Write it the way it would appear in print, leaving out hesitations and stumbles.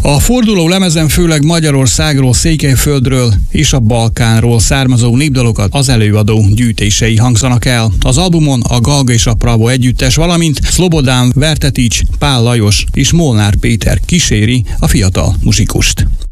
A forduló lemezen főleg Magyarországról, Székelyföldről és a Balkánról származó népdalokat az előadó gyűjtései hangzanak el. Az albumon a Galga és a Pravo együttes, valamint Szlobodán Vertetics, Pál Lajos és Molnár Péter kíséri a fiatal muzsikust.